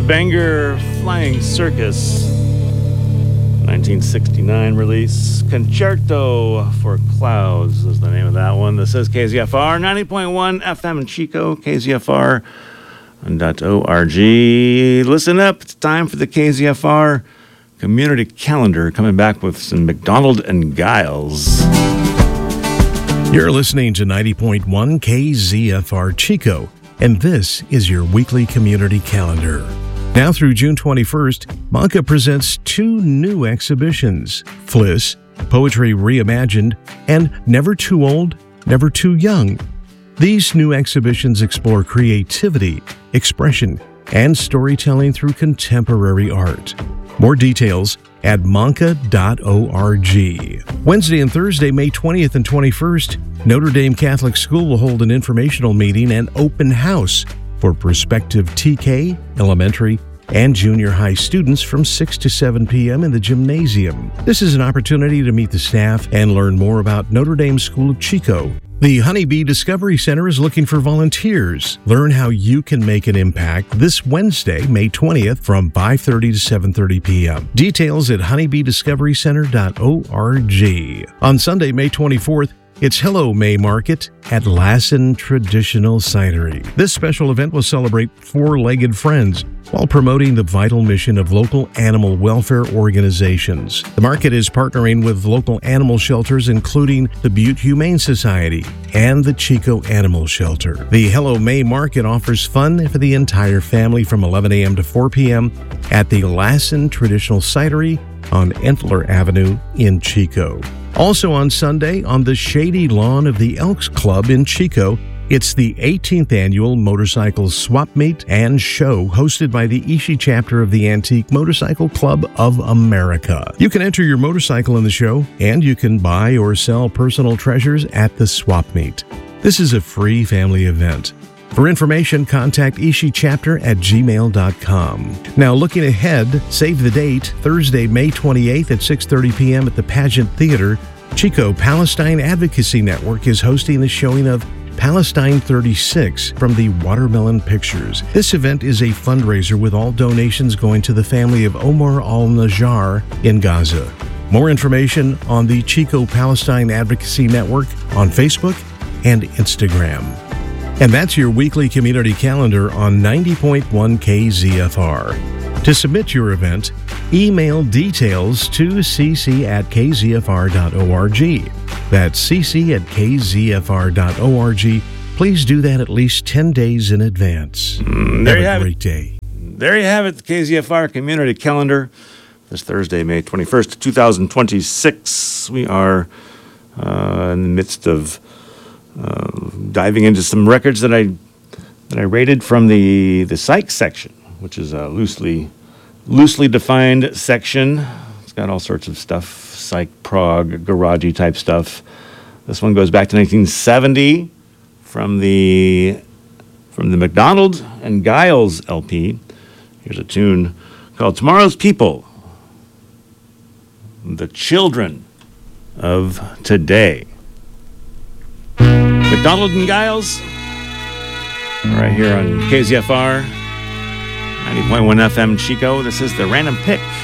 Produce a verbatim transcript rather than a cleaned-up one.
Bangor Flying Circus, nineteen sixty-nine release. Concerto for Clouds is the name of that one. This is K Z F R, ninety point one F M in Chico, K Z F R dot org. Listen up, it's time for the K Z F R Community Calendar, coming back with some McDonald and Giles. You're listening to ninety point one K Z F R Chico, and this is your weekly community calendar. Now through June twenty-first, Manka presents two new exhibitions, Fliss, Poetry Reimagined, and Never Too Old, Never Too Young. These new exhibitions explore creativity, expression, and storytelling through contemporary art. More details at manka dot org. Wednesday and Thursday, May twentieth and twenty-first, Notre Dame Catholic School will hold an informational meeting and open house for prospective T K, elementary, and junior high students from six to seven p.m. in the gymnasium. This is an opportunity to meet the staff and learn more about Notre Dame School of Chico. The Honeybee Discovery Center is looking for volunteers. Learn how you can make an impact this Wednesday, May twentieth from five thirty to seven thirty p.m. Details at honeybee discovery center dot org. On Sunday, May twenty-fourth, it's Hello May Market at Lassen Traditional Cidery. This special event will celebrate four-legged friends while promoting the vital mission of local animal welfare organizations. The market is partnering with local animal shelters, including the Butte Humane Society and the Chico Animal Shelter. The Hello May Market offers fun for the entire family from eleven a.m. to four p.m. at the Lassen Traditional Cidery on Entler Avenue in Chico. Also on Sunday, on the shady lawn of the Elks Club in Chico, it's the eighteenth annual Motorcycle Swap Meet and Show hosted by the Ishi chapter of the Antique Motorcycle Club of America. You can enter your motorcycle in the show, and you can buy or sell personal treasures at the Swap Meet. This is a free family event. For information, contact Ishi chapter at gmail dot com. Now, looking ahead, save the date, Thursday, May twenty-eighth at six thirty p.m. at the Pageant Theater. Chico Palestine Advocacy Network is hosting the showing of Palestine thirty-six from the Watermelon Pictures. This event is a fundraiser with all donations going to the family of Omar al-Najjar in Gaza. More information on the Chico Palestine Advocacy Network on Facebook and Instagram. And that's your weekly community calendar on ninety point one K Z F R. To submit your event, email details to cc at k z f r dot org. That's cc at k z f r dot org. Please do that at least ten days in advance. Mm, there have you a have great it. day. There you have it, the K Z F R Community Calendar. This Thursday, May twenty-first, twenty twenty-six. We are uh, in the midst of uh, diving into some records that I that I rated from the the Psych section, which is a loosely loosely defined section. It's got all sorts of stuff, psych, prog, garagey type stuff. This one goes back to nineteen seventy from the from the McDonald and Giles L P. Here's a tune called Tomorrow's People, the Children of Today. McDonald and Giles, right here on K Z F R ninety point one F M Chico. This is the Random Pick.